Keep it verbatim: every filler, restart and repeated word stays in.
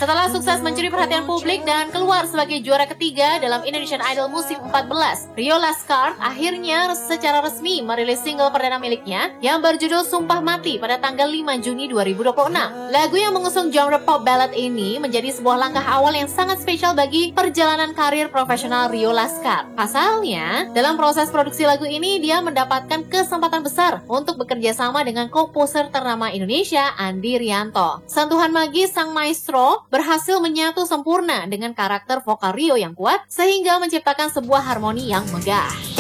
Setelah sukses mencuri perhatian publik dan keluar sebagai juara ketiga dalam Indonesian Idol musim empat belas, Rio Laskar akhirnya secara resmi merilis single perdana miliknya yang berjudul Sumpah Mati pada tanggal lima Juni dua ribu dua puluh enam. Lagu yang mengusung genre pop ballad ini menjadi sebuah langkah awal yang sangat spesial bagi perjalanan karir profesional Rio Laskar. Pasalnya, dalam proses produksi lagu ini dia mendapatkan kesempatan besar untuk bekerja sama dengan komposer ternama Indonesia, Andi Rianto. Sentuhan magis sang maestro berhasil menyatu sempurna dengan karakter vokal Rio yang kuat sehingga menciptakan sebuah harmoni yang megah.